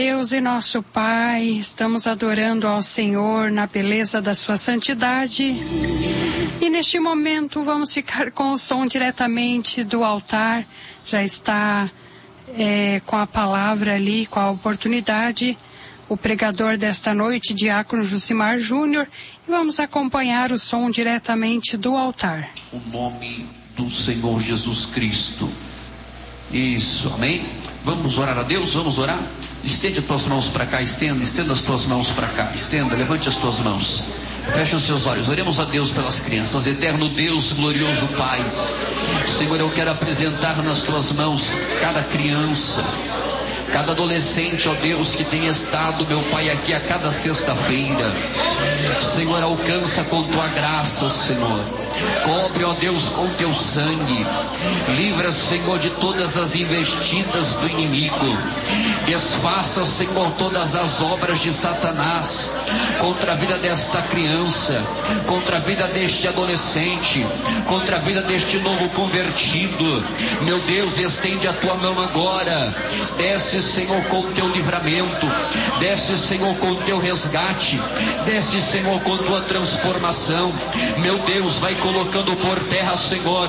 Deus e nosso Pai, estamos adorando ao Senhor na beleza da sua santidade. E neste momento vamos ficar com o som diretamente do altar. Já está com a palavra ali, com a oportunidade, o pregador desta noite, Diácono Jucimar Júnior, e vamos acompanhar o som diretamente do altar. O nome do Senhor Jesus Cristo. Isso, amém? Vamos orar a Deus, vamos orar? Estende as tuas mãos para cá, estenda as tuas mãos para cá, estenda, levante as tuas mãos, feche os seus olhos, oremos a Deus pelas crianças. Eterno Deus, glorioso Pai, Senhor, eu quero apresentar nas tuas mãos cada criança, cada adolescente, ó Deus, que tem estado, meu Pai, aqui a cada sexta-feira. Senhor, alcança com tua graça, Senhor. Cobre, ó Deus, com teu sangue. Livra, Senhor, de todas as investidas do inimigo. Desfaça, Senhor, todas as obras de Satanás contra a vida desta criança, contra a vida deste adolescente, contra a vida deste novo convertido. Meu Deus, estende a tua mão agora. Desce, Senhor, com o teu livramento. Desce, Senhor, com o teu resgate. Desce, Senhor, com tua transformação. Meu Deus, vai colocando por terra, Senhor,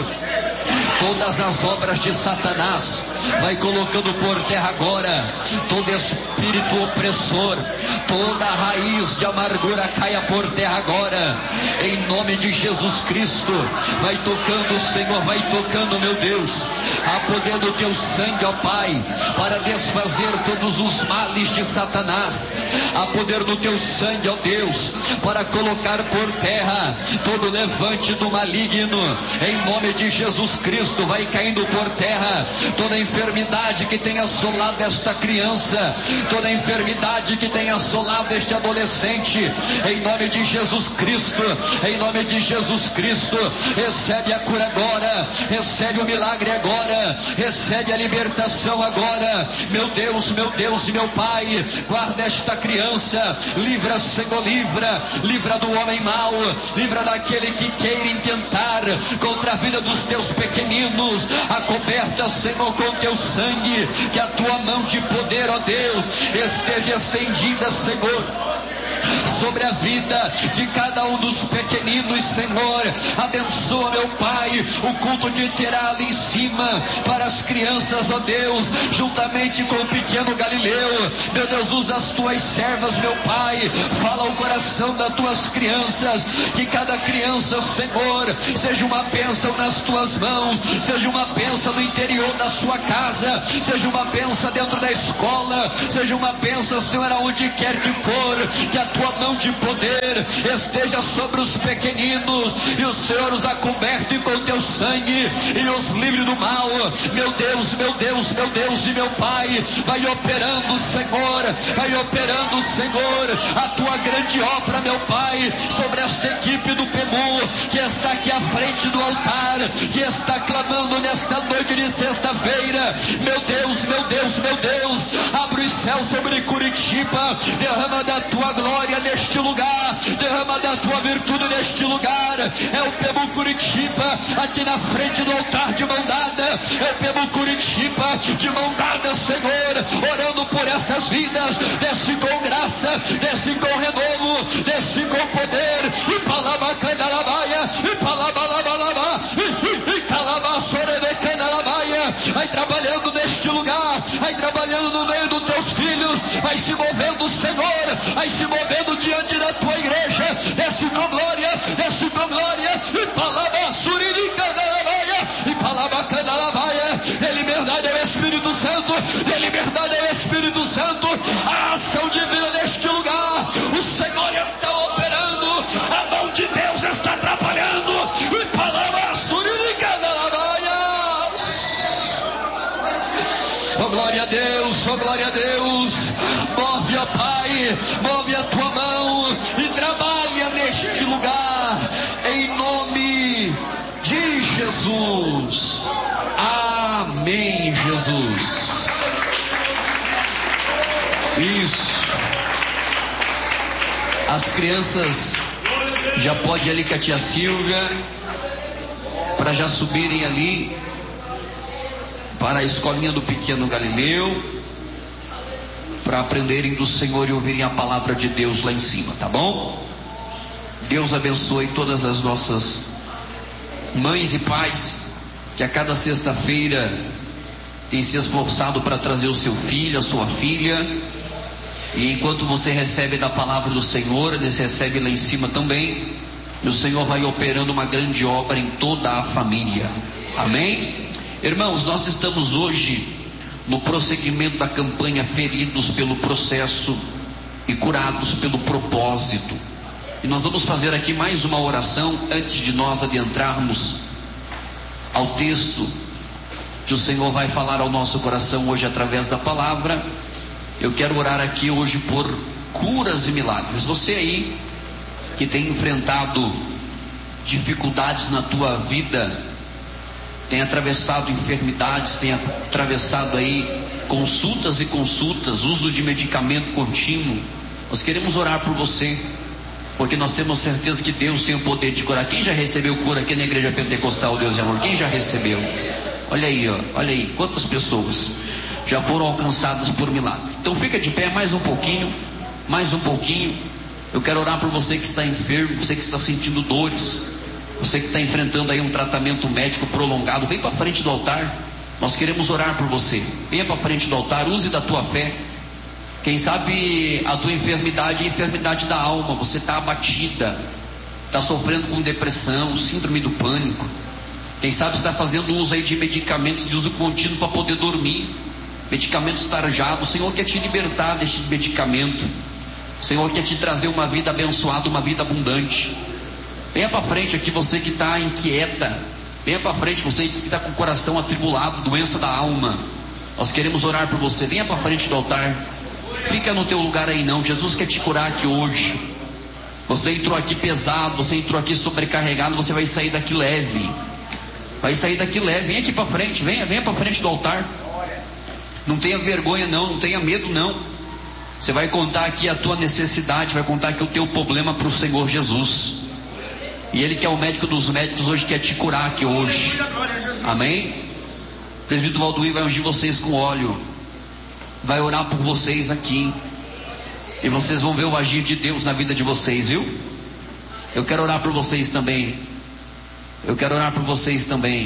todas as obras de Satanás. Vai colocando por terra agora todo espírito opressor, toda raiz de amargura caia por terra agora, em nome de Jesus Cristo. Vai tocando, Senhor, vai tocando, meu Deus, a poder do teu sangue, ó Pai, para desfazer todos os males de Satanás, a poder do teu sangue, ó Deus, para colocar por terra todo levante do maligno, em nome de Jesus Cristo. Vai caindo por terra toda enfermidade que tem assolado esta criança, toda enfermidade que tem assolado este adolescente, em nome de Jesus Cristo, em nome de Jesus Cristo. Recebe a cura agora, recebe o milagre agora, recebe a libertação agora. Meu Deus e meu Pai, guarda esta criança, livra, Senhor, livra do homem mau, livra daquele que queira intentar contra a vida dos teus pequeninos. Acoberta, Senhor, com teu sangue, que a tua mão de poder, ó Deus, esteja estendida, Senhor, sobre a vida de cada um dos pequeninos, Senhor. Abençoa, meu Pai, o culto que terá ali em cima para as crianças, ó Deus, juntamente com o pequeno Galileu. Meu Deus, usa as tuas servas, meu Pai, fala o coração das tuas crianças, que cada criança, Senhor, seja uma bênção nas tuas mãos, seja uma bênção no interior da sua casa, seja uma bênção dentro da escola, seja uma bênção, Senhor, aonde quer que for, que a tua mão de poder esteja sobre os pequeninos, e o Senhor os acoberte com teu sangue e os livre do mal. Meu Deus e meu Pai, vai operando, Senhor, a tua grande obra, meu Pai, sobre esta equipe do PEMU, que está aqui à frente do altar, que está clamando nesta noite de sexta-feira. Meu Deus, abre os céus sobre Curitiba, derrama da tua glória neste lugar, derrama da tua virtude neste lugar. É o PEMU Curitiba aqui na frente do altar de mão dada, é o PEMU Curitiba de mão dada, Senhor, orando por essas vidas. Desce com graça, desce com renovo, desce com poder. E palaba canalabaia, e palabalabalaba, e calaba sorebecanalabaia. Vai trabalhando neste lugar, vai trabalhando no meio dos teus filhos, vai se movendo, Senhor, vai se movendo diante da tua igreja. Desce com glória, e palaba suriricanalabaia, e palaba canalabaia. De liberdade é o Espírito Santo, de liberdade é o Espírito Santo. A ação divina neste lugar, o Senhor está operando, a mão de Deus está trabalhando. E palavra suriricanalabaia. Oh glória a Deus, oh glória a Deus. Move, ó Pai, move a tua mão e trabalha neste lugar, em nome de Jesus. Amém, Jesus. Isso. As crianças já podem ir ali com a tia Silvia, para já subirem ali para a escolinha do pequeno Galileu, para aprenderem do Senhor e ouvirem a palavra de Deus lá em cima, tá bom? Deus abençoe todas as nossas mães e pais que a cada sexta-feira tem se esforçado para trazer o seu filho, a sua filha. E enquanto você recebe da palavra do Senhor, eles recebem lá em cima também. E o Senhor vai operando uma grande obra em toda a família. Amém? Irmãos, nós estamos hoje no prosseguimento da campanha Feridos pelo Processo e Curados pelo Propósito. E nós vamos fazer aqui mais uma oração antes de nós adentrarmos ao texto que o Senhor vai falar ao nosso coração hoje através da palavra. Eu quero orar aqui hoje por curas e milagres. Você aí que tem enfrentado dificuldades na tua vida, tem atravessado enfermidades, tem atravessado aí consultas e consultas, uso de medicamento contínuo, nós queremos orar por você, porque nós temos certeza que Deus tem o poder de curar. Quem já recebeu cura aqui na Igreja Pentecostal Deus e Amor? Quem já recebeu? Olha aí, ó, olha aí, quantas pessoas já foram alcançadas por milagre. Então fica de pé mais um pouquinho, mais um pouquinho. Eu quero orar por você que está enfermo, você que está sentindo dores, você que está enfrentando aí um tratamento médico prolongado. Vem para frente do altar, nós queremos orar por você. Venha para frente do altar, use da tua fé. Quem sabe a tua enfermidade é a enfermidade da alma, você está abatida, está sofrendo com depressão, síndrome do pânico. Quem sabe está fazendo uso aí de medicamentos de uso contínuo para poder dormir, medicamentos tarjados. O Senhor quer te libertar deste medicamento. O Senhor quer te trazer uma vida abençoada, uma vida abundante. Venha para frente aqui, você que está inquieta. Venha para frente, você que está com o coração atribulado, doença da alma. Nós queremos orar por você. Venha para frente do altar. Fica no teu lugar aí não. Jesus quer te curar aqui hoje. Você entrou aqui pesado, você entrou aqui sobrecarregado, você vai sair daqui leve. Vai sair daqui leve. Venha aqui para frente, venha para frente do altar. Não tenha vergonha não tenha medo não. Você vai contar aqui a tua necessidade, vai contar aqui o teu problema para o Senhor Jesus. E Ele que é o médico dos médicos hoje quer te curar aqui hoje. Amém? O presbítero Valduir vai ungir vocês com óleo. Vai orar por vocês aqui. E vocês vão ver o agir de Deus na vida de vocês, viu? Eu quero orar por vocês também. Eu quero orar por vocês também.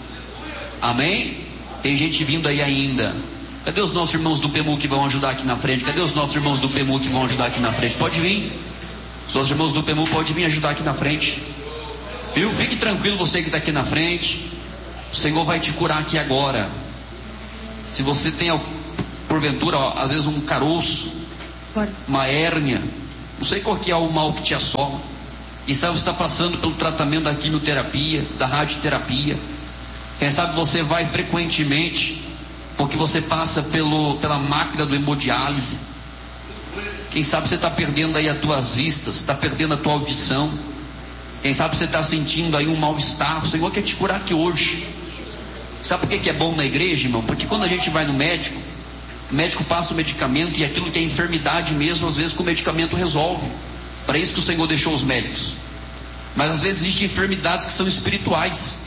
Amém? Tem gente vindo aí ainda. Cadê os nossos irmãos do PEMU que vão ajudar aqui na frente? Cadê os nossos irmãos do PEMU que vão ajudar aqui na frente? Pode vir. Os nossos irmãos do PEMU podem vir ajudar aqui na frente. Viu? Fique tranquilo você que está aqui na frente. O Senhor vai te curar aqui agora. Se você tem porventura, ó, às vezes um caroço, uma hérnia, não sei qual que é o mal que te assola. Quem sabe você está passando pelo tratamento da quimioterapia, da radioterapia. Quem sabe você vai frequentemente porque você passa pela máquina do hemodiálise. Quem sabe você está perdendo aí as tuas vistas, está perdendo a tua audição. Quem sabe você está sentindo aí um mal-estar. O Senhor quer te curar aqui hoje. Sabe por que é bom na igreja, irmão? Porque quando a gente vai no médico, o médico passa o medicamento e aquilo que é enfermidade mesmo, às vezes com o medicamento resolve. Para isso que o Senhor deixou os médicos. Mas às vezes existem enfermidades que são espirituais.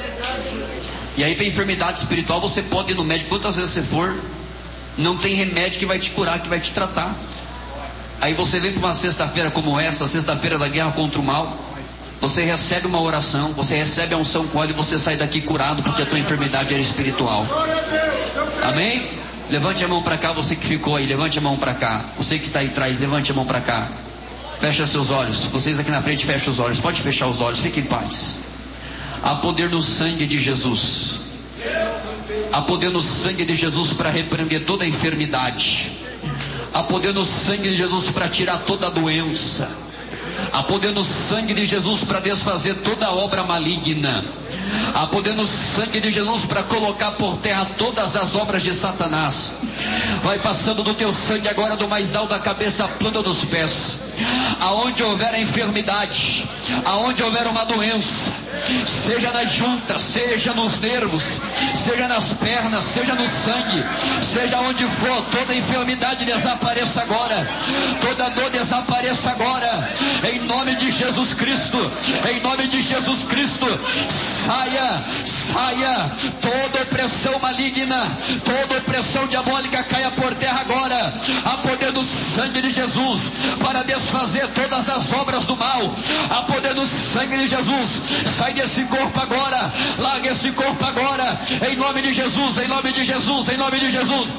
E aí para enfermidade espiritual você pode ir no médico quantas vezes você for, não tem remédio que vai te curar, que vai te tratar. Aí você vem para uma sexta-feira como essa, sexta-feira da guerra contra o mal, você recebe uma oração, você recebe a unção com óleo e você sai daqui curado porque a tua enfermidade era espiritual. Amém? Levante a mão para cá, você que ficou aí, levante a mão para cá. Você que está aí atrás, levante a mão para cá. Fecha seus olhos, vocês aqui na frente fechem os olhos, pode fechar os olhos, fique em paz. Há poder no sangue de Jesus. Há poder no sangue de Jesus para repreender toda a enfermidade. Há poder no sangue de Jesus para tirar toda a doença. Há poder no sangue de Jesus para desfazer toda a obra maligna. Há poder no sangue de Jesus para colocar por terra todas as obras de Satanás. Vai passando do teu sangue agora do mais alto da cabeça à planta dos pés. Aonde houver a enfermidade, aonde houver uma doença, seja nas juntas, seja nos nervos, seja nas pernas, seja no sangue, seja onde for, toda enfermidade desapareça agora, toda dor desapareça agora, em nome de Jesus Cristo, em nome de Jesus Cristo. Saia saia, toda opressão maligna, toda opressão diabólica caia por terra agora, a poder do sangue de Jesus, para desfazer todas as obras do mal, a poder do sangue de Jesus. Sai desse corpo agora, larga esse corpo agora, em nome de Jesus, em nome de Jesus, em nome de Jesus.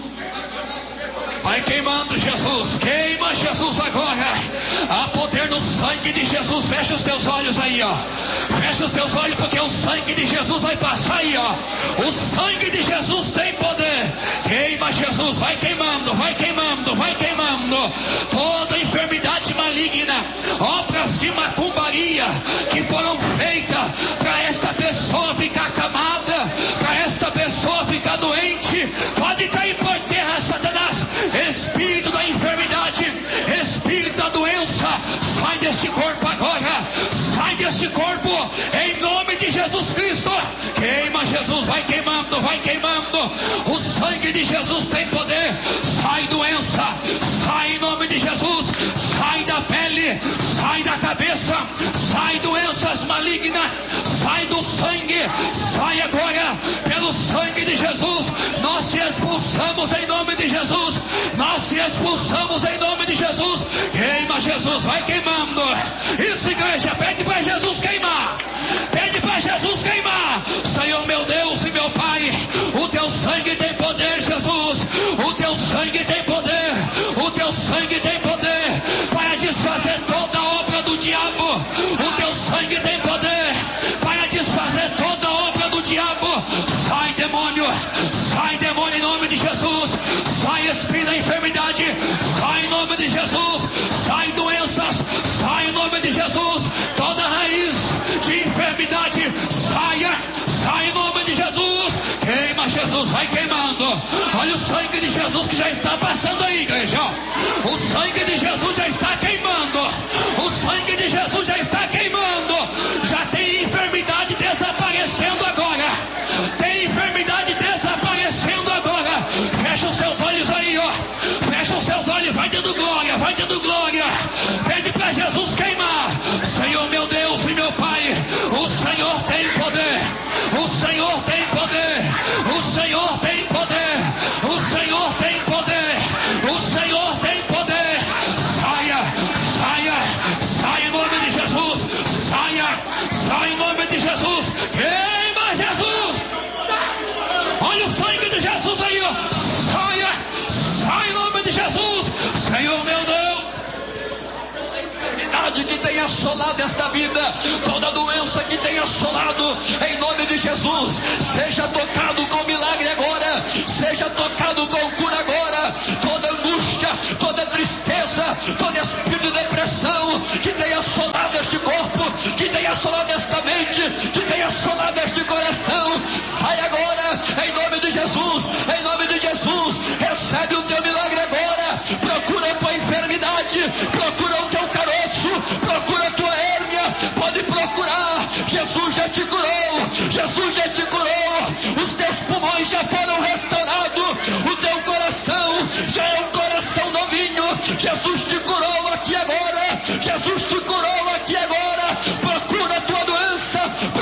Vai queimando, Jesus, queima, Jesus, agora, a poder no sangue de Jesus. Fecha os teus olhos aí, ó, fecha os teus olhos, porque o sangue de Jesus vai passar aí, ó, o sangue de Jesus tem poder. Queima, Jesus, vai queimando, vai queimando, vai queimando, toda enfermidade maligna, obras de macumbaria, que foram feitas para esta pessoa ficar acamada, para esta pessoa ficar doente, pode cair por terra, Satanás. Espírito da enfermidade, espírito da doença, sai deste corpo agora, sai deste corpo, em nome de Jesus Cristo. Queima, Jesus, vai queimando, o sangue de Jesus tem poder. Sai doença, sai em nome de Jesus, sai da pele, sai da cabeça, sai doenças malignas, sai do sangue, sai agora, pelo sangue de Jesus, nós te expulsamos em nome de Jesus, nós te expulsamos em nome de Jesus. Queima, Jesus, vai queimando. Isso, igreja, pede para Jesus queimar, pede para Jesus queimar. Senhor, meu Deus e meu Pai, o teu sangue tem poder, Jesus, o teu sangue tem poder, o teu sangue tem poder para desfazer toda a obra do diabo, o teu sangue tem poder para desfazer toda a obra do diabo. Sai demônio em nome de Jesus, sai espírito da enfermidade, sai em nome de Jesus, sai doenças, sai em nome de Jesus, toda raiz de enfermidade, sai em nome de Jesus. Queima, Jesus, vai queimando. Olha o sangue de Jesus que já está passando aí, igreja. O sangue de Jesus já está queimando, o sangue de Jesus já está queimando. Já tem enfermidade desaparecendo agora, tem enfermidade desaparecendo agora. Fecha os seus olhos aí, ó, fecha os seus olhos, vai dando glória, vai dando glória. Pede para Jesus queimar. Senhor, meu Deus e meu Pai, o Senhor tem poder, o Senhor tem poder, o Senhor tem poder, o Senhor tem poder, o Senhor tem poder. Saia em nome de Jesus, saia em nome de Jesus. Queima, Jesus. Olha o sangue de Jesus aí, ó. Sai em nome de Jesus. Senhor, meu Deus, enfermidade que tem assolado esta vida, toda doença que tem assolado, em nome de Jesus, seja tocado com milagre agora, seja tocado com cura agora. Toda angústia, toda tristeza, todo espírito de depressão que tem assolado este corpo, que tem assolado esta mente, que tem assolado este coração, sai agora, em nome de Jesus, em nome de Jesus. Recebe o teu milagre agora. Procura a tua enfermidade, procura o teu caroço, procura a tua hérnia, pode procurar. Jesus já te curou, Jesus já te curou. Os teus pulmões já foram restaurados, o teu coração já é um coração novinho. Jesus te